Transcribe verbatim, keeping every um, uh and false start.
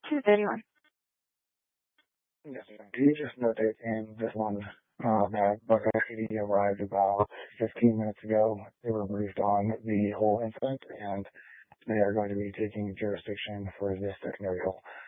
two thirty-one. Yes, you just noted in this one uh, that Buckeye P D arrived about fifteen minutes ago. They were briefed on the whole incident, and they are going to be taking jurisdiction for this scenario.